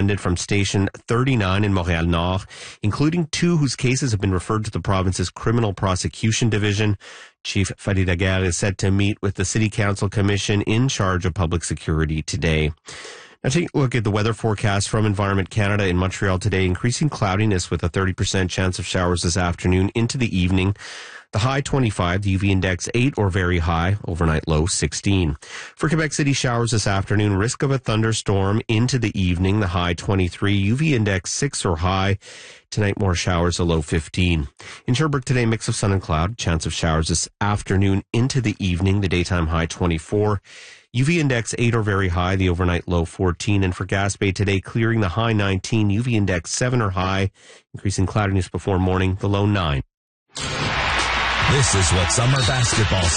suspended from Station 39 in Montréal-Nord, including 2 whose cases have been referred to the province's Criminal Prosecution Division. Chief Farid Aguerre is set to meet with the City Council Commission in charge of public security today. Now take a look at the weather forecast from Environment Canada. In Montreal today. Increasing cloudiness with a 30% chance of showers this afternoon into the evening. The high 25, the UV index 8 or very high, overnight low 16. For Quebec City, showers this afternoon, risk of a thunderstorm into the evening, the high 23, UV index 6 or high. Tonight, more showers, a low 15. In Sherbrooke today, mix of sun and cloud, chance of showers this afternoon into the evening, the daytime high 24. UV index 8 or very high, the overnight low 14. And for Gaspé today, clearing the high 19, UV index 7 or high, increasing cloudiness before morning, the low 9. This is what summer basketball